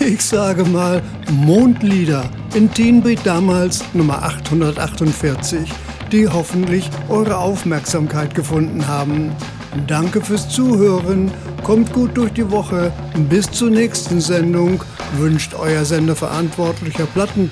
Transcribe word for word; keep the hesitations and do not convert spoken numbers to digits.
Ich sage mal Mondlieder in Teen Beat damals Nummer achthundertachtundvierzig, die hoffentlich eure Aufmerksamkeit gefunden haben. Danke fürs Zuhören, kommt gut durch die Woche, bis zur nächsten Sendung, wünscht euer sendeverantwortlicher Platten